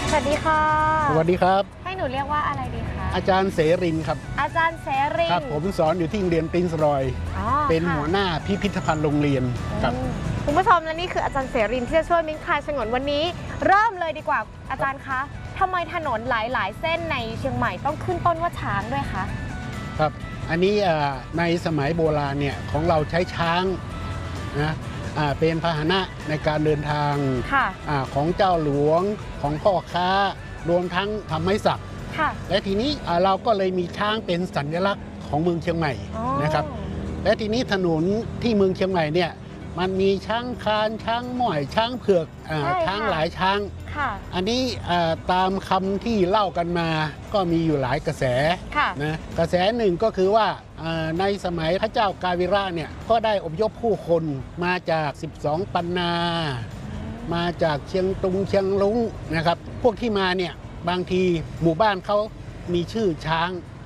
สวัสดีค่ะสวัสดีครับให้หนูเรียกว่าอะไรดีคะอาจารย์เสรินครับอาจารย์เสริครับผมสอนอยู่ที่โรงเรียนปรินซ์รอยเป็นหัวหน้าพิพิธภัณฑ์โรงเรียนครับคุณผู้ชมและนี่คืออาจารย์เสรินที่จะช่วยมิ้งคลายฉงนวันนี้เริ่มเลยดีกว่าอาจารย์คะทำไมถนนหลายๆเส้นในเชียงใหม่ต้องขึ้นต้นว่าช้างด้วยคะครับอันนี้ในสมัยโบราณเนี่ยของเราใช้ช้างนะเป็นพาหนะในการเดินทางของเจ้าหลวงของพ่อค้ารวมทั้งทำไม้สักและทีนี้เราก็เลยมีช้างเป็นสัญลักษณ์ของเมืองเชียงใหม่นะครับและทีนี้ถนนที่เมืองเชียงใหม่เนี่ยมันมีช้างคานช้างหม่อยช้างเผือกช้างหลายช้างอันนี้ตามคำที่เล่ากันมาก็มีอยู่หลายกระแสนะกระแสหนึ่งก็คือว่าในสมัยพระเจ้ากาวิระเนี่ยก็ได้อพยพผู้คนมาจาก12ปันนามาจากเชียงตุงเชียงลุงนะครับพวกที่มาเนี่ยบางทีหมู่บ้านเขามีชื่อช้าง